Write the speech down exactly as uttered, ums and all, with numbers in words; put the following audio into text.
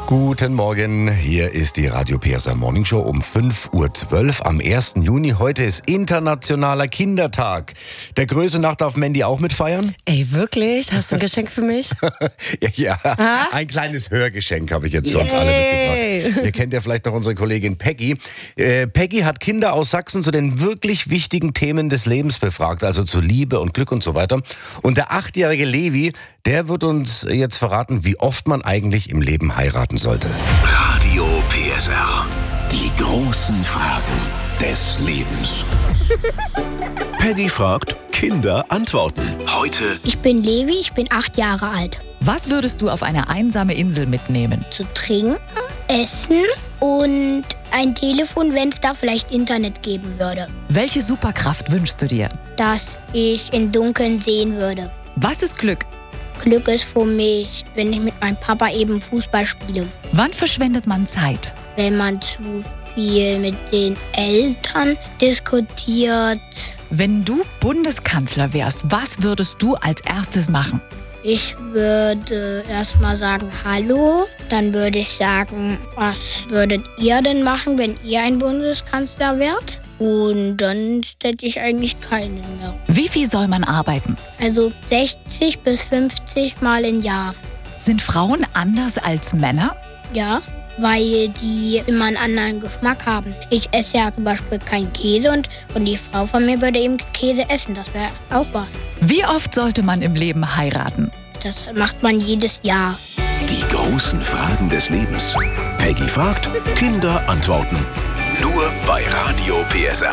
Guten Morgen, hier ist die Radio P S R Morning Show um fünf Uhr zwölf am ersten Juni. Heute ist Internationaler Kindertag. Der Größe nach darf Mandy auch mitfeiern? Ey, wirklich? Hast du ein Geschenk für mich? ja, ja. ein kleines Hörgeschenk habe ich jetzt für uns alle mitgebracht. Ihr kennt ja vielleicht noch unsere Kollegin Peggy. Äh, Peggy hat Kinder aus Sachsen zu den wirklich wichtigen Themen des Lebens befragt, also zu Liebe und Glück und so weiter. Und der achtjährige Levi, der wird uns jetzt verraten, wie oft man eigentlich im Leben heiraten sollte. Radio P S R. Die großen Fragen des Lebens. Peggy fragt, Kinder antworten. Heute. Ich bin Levi, ich bin acht Jahre alt. Was würdest du auf eine einsame Insel mitnehmen? Zu trinken, essen und ein Telefon, wenn es da vielleicht Internet geben würde. Welche Superkraft wünschst du dir? Dass ich im Dunkeln sehen würde. Was ist Glück? Glück ist für mich, wenn ich mit meinem Papa eben Fußball spiele. Wann verschwendet man Zeit? Wenn man zu viel mit den Eltern diskutiert. Wenn du Bundeskanzler wärst, was würdest du als erstes machen? Ich würde erstmal sagen, hallo. Dann würde ich sagen, was würdet ihr denn machen, wenn ihr ein Bundeskanzler wärt? Und dann hätte ich eigentlich keinen mehr. Wie viel soll man arbeiten? Also sechzig bis fünfzig Mal im Jahr. Sind Frauen anders als Männer? Ja, weil die immer einen anderen Geschmack haben. Ich esse ja zum Beispiel keinen Käse und, und die Frau von mir würde eben Käse essen. Das wäre auch was. Wie oft sollte man im Leben heiraten? Das macht man jedes Jahr. Die großen Fragen des Lebens. Peggy fragt, Kinder antworten. Nur bei Radio P S R.